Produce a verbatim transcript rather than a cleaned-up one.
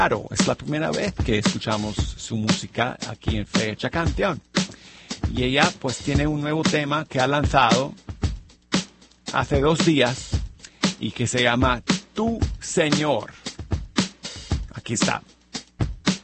Claro, es la primera vez que escuchamos su música aquí en Fecha Canción. Y ella pues tiene un nuevo tema que ha lanzado hace dos días y que se llama Tu Señor. Aquí está.